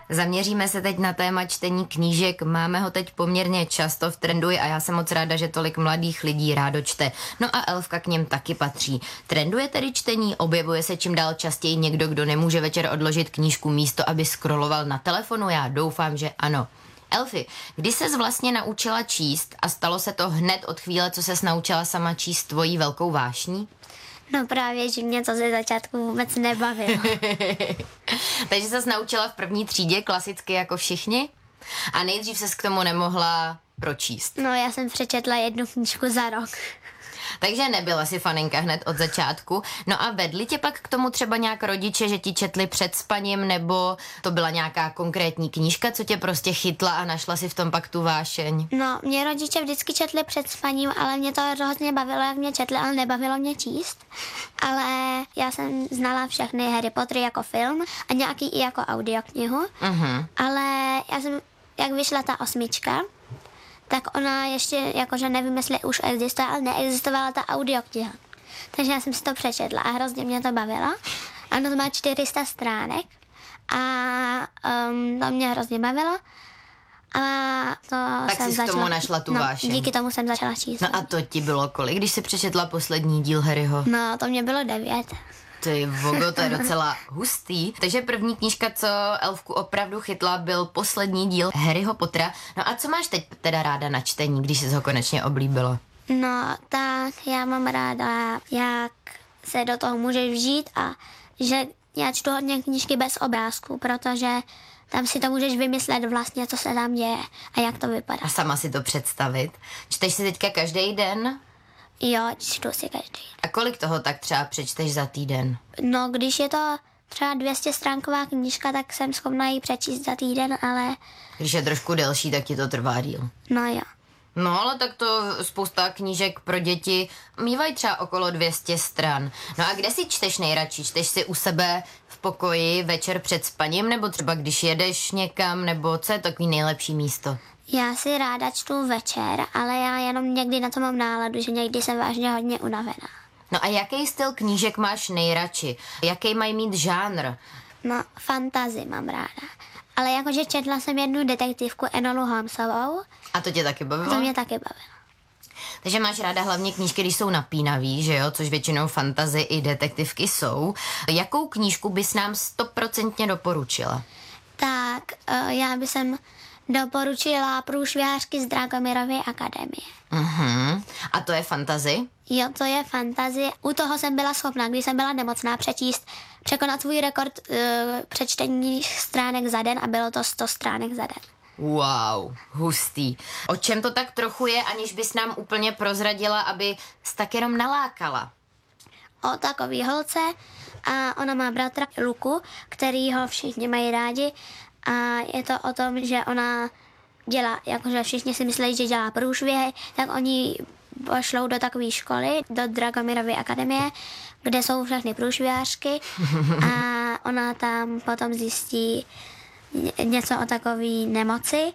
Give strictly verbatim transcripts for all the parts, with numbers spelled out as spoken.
Zaměříme se teď na téma čtení knížek. Máme ho teď poměrně často v trendu a já jsem moc ráda, že tolik mladých lidí rádo čte. No a Elfka k něm taky patří. Trenduje tedy čtení, objevuje se čím dál častěji někdo, kdo nemůže večer odložit knížku místo, aby scrolloval na telefonu? Já doufám, že ano. Elfi, kdy ses vlastně naučila číst a stalo se to hned od chvíle, co ses naučila sama číst tvojí velkou vášní? No právě, že mě to ze začátku vůbec nebavilo. Takže ses naučila v první třídě klasicky jako všichni? A nejdřív ses k tomu nemohla pročíst? No já jsem přečetla jednu knížku za rok. Takže nebyla si faninka hned od začátku. No a vedli tě pak k tomu třeba nějak rodiče, že ti četli před spaním, nebo to byla nějaká konkrétní knížka, co tě prostě chytla a našla si v tom pak tu vášeň? No, mě rodiče vždycky četli před spaním, ale mě to hrozně bavilo, jak mě četli, ale nebavilo mě číst. Ale já jsem znala všechny Harry Pottery jako film a nějaký i jako audioknihu. Uh-huh. Ale já jsem, jak vyšla ta osmička, tak ona ještě, jakože nevím, jestli už existuje, ale neexistovala ta audiokniha. Takže já jsem si to přečetla a hrozně mě to bavilo. Ano, to má čtyři sta stránek a um, to mě hrozně bavilo. A to tak jsem jsi začala, k tomu našla tu no, vášeň. díky tomu jsem začala číst. No a to ti bylo kolik, když jsi přečetla poslední díl Harryho? No, to mě bylo devět. Ty vogo, to je docela hustý. Takže první knížka, co Elfku opravdu chytla, byl poslední díl Harryho Pottera. No a co máš teď teda ráda na čtení, když jsi ho konečně oblíbila? No, tak já mám ráda, jak se do toho můžeš vžít a že já čtu hodně knížky bez obrázků, protože tam si to můžeš vymyslet vlastně, co se tam děje a jak to vypadá. A sama si to představit. Čteš si teďka každý den? Jo, čtu si každý. A kolik toho tak třeba přečteš za týden? No, když je to třeba dvě stě stránková knížka, tak jsem schopná ji přečíst za týden, ale... Když je trošku delší, tak ti to trvá díl. No jo. No, ale tak to spousta knížek pro děti mývají třeba okolo dvě stě stran. No a kde si čteš nejradši? Čteš si u sebe v pokoji večer před spaním, nebo třeba když jedeš někam, nebo co je takový nejlepší místo? Já si ráda čtu večer, ale já jenom někdy na to mám náladu, že někdy jsem vážně hodně unavená. No a jaký styl knížek máš nejradši? Jaký mají mít žánr? No, fantasy mám ráda. Ale jakože četla jsem jednu detektivku Enolu Holmesovou. A to tě taky bavilo? To mě taky bavilo. Takže máš ráda hlavně knížky, když jsou napínavý, že jo? Což většinou fantasy i detektivky jsou. Jakou knížku bys nám stoprocentně doporučila? Tak, uh, já bych sem doporučila Průšvihářky z Dragomirovy akademie. Uh-huh. A to je fantasy? Jo, to je fantasy. U toho jsem byla schopná, když jsem byla nemocná, přečíst, překonat svůj rekord uh, přečtení stránek za den a bylo to sto stránek za den. Wow, hustý. O čem to tak trochu je, aniž bys nám úplně prozradila, aby jsi tak jenom nalákala? O takový holce a ona má bratra Luku, který ho všichni mají rádi a je to o tom, že ona dělá, jakože všichni si myslí, že dělá průšvihy, tak oni pošlou do takové školy, do Dragomirovy akademie, kde jsou všechny průšvihářky a ona tam potom zjistí něco o takové nemoci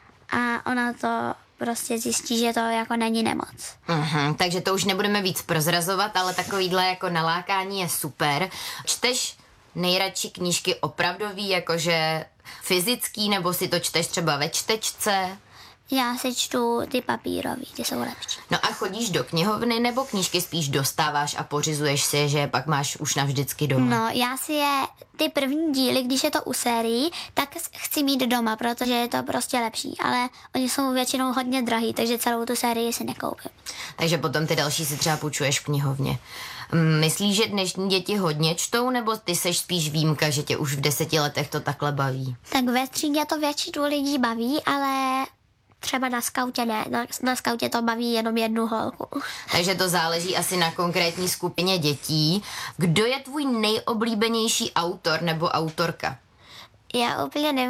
a ona to prostě zjistí, že to jako není nemoc. Uh-huh, takže to už nebudeme víc prozrazovat, ale takovýhle jako nalákání je super. Čteš nejradši knížky opravdový, jakože fyzický, nebo si to čteš třeba ve čtečce? Já si čtu ty papírový, ty jsou lepší. No a chodíš do knihovny, nebo knížky spíš dostáváš a pořizuješ si, že pak máš už navždycky doma? No, já si je, ty první díly, když je to u sérií, tak chci mít doma, protože je to prostě lepší, ale oni jsou většinou hodně drahý, takže celou tu sérii si nekoupím. Takže potom ty další si třeba půjčuješ v knihovně. Myslíš, že dnešní děti hodně čtou, nebo ty seš spíš výjimka, že tě už v deseti letech to takhle baví? Tak ve třídě to většinu lidí baví, ale třeba na skautě ne, na, na skautě to baví jenom jednu holku. Takže to záleží asi na konkrétní skupině dětí. Kdo je tvůj nejoblíbenější autor nebo autorka? Já úplně nevím.